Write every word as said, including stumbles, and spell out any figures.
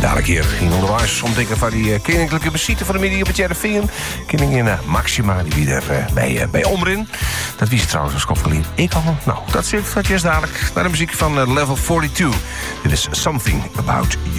dadelijk hier in onderwijs ontdekken van die uh, koninklijke visite van de midden op het Jereveen. Koningin uh, Maxima, die wie er uh, bij, uh, bij Omrin. Dat wie ze trouwens als Koffelien. Ik al. Nou, dat zit. Dat is dadelijk naar de muziek van uh, Level tweeënveertig. Dit is Something About You.